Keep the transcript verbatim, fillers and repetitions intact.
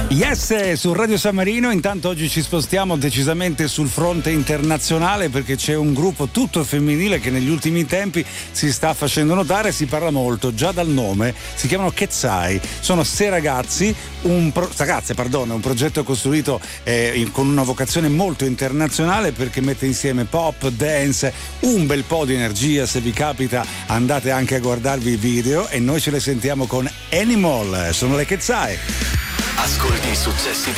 Yes, su Radio San Marino. Intanto oggi ci spostiamo decisamente sul fronte internazionale, perché c'è un gruppo tutto femminile che negli ultimi tempi si sta facendo notare, si parla molto, già dal nome, si chiamano Quetzai, sono sei ragazzi, un pro, ragazze, pardon, un progetto costruito eh, con una vocazione molto internazionale, perché mette insieme pop, dance, un bel po' di energia. Se vi capita andate anche a guardarvi i video e noi ce le sentiamo con Animal, sono le Quetzai. Ascolti i successi